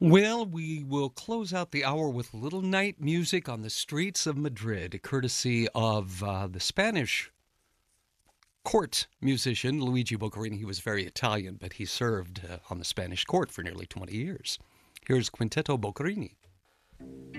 Well, we will close out the hour with little night music on the streets of Madrid, courtesy of the Spanish court musician Luigi Boccherini. He was very Italian, but he served on the Spanish court for nearly 20 years. Here's Quinteto Boccherini.